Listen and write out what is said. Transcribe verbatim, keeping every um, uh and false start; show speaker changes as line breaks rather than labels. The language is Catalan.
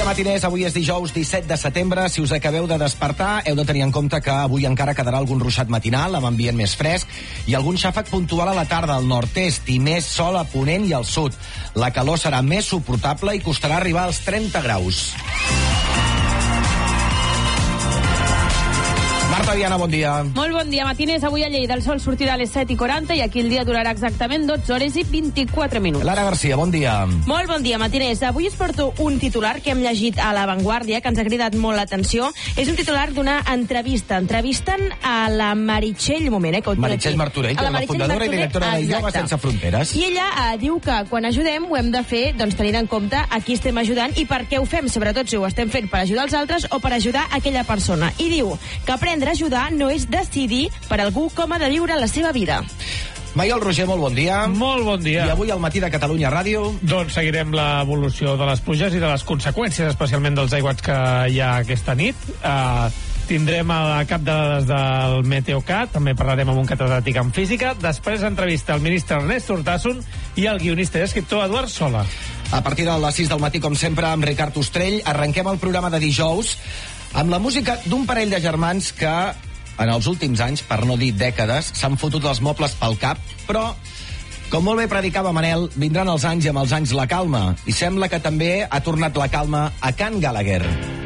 dia, matiners. Avui és dijous disset de setembre. Si us acabeu de despertar, heu de tenir en compte que avui encara quedarà algun ruixat matinal, amb ambient més fresc, i algun xàfec puntual a la tarda al nord-est, i més sol a ponent i al sud. La calor serà més suportable i costarà arribar als trenta graus. Marta Viana, bon dia.
Molt bon dia, matiners. Avui a Lleida el sol sortirà a les set i quaranta i aquí el dia durarà exactament dotze hores i vint-i-quatre minuts.
Lara Garcia, bon dia.
Molt bon dia, matiners. Avui us porto un titular que hem llegit a La Vanguardia, que ens ha cridat molt l'atenció. És un titular d'una entrevista. Entrevisten a la Meritxell, un moment, eh, que ho tinc
Meritxell
aquí.
Martorell, que és la fundadora
Martorell,
i directora de Ioga
exacte.
Sense Fronteres.
I ella eh, diu que quan ajudem ho hem de fer doncs, tenint en compte a qui estem ajudant i per què ho fem, sobretot si ho estem fent per ajudar els altres o per ajudar aquella persona. I diu que aprendre a ajudar no és decidir per algú com ha de viure la seva vida.
Maiol Roger, molt bon dia.
Molt bon dia.
I avui al matí de Catalunya Ràdio...
Doncs seguirem l'evolució de les pluges i de les conseqüències, especialment dels aiguats que hi ha aquesta nit. Uh, tindrem a cap de dades del Meteocat, també parlarem amb un catedràtic en física. Després entrevista al ministre Ernest Urtasun i el guionista i escriptor Eduard Sola.
A partir de les sis del matí, com sempre, amb Ricard Ostrell, arrenquem el programa de dijous amb la música d'un parell de germans que en els últims anys, per no dir dècades, s'han fotut els mobles pel cap, però, com molt bé predicava Manel, vindran els anys i amb els anys la calma. I sembla que també ha tornat la calma a Can Gallagher.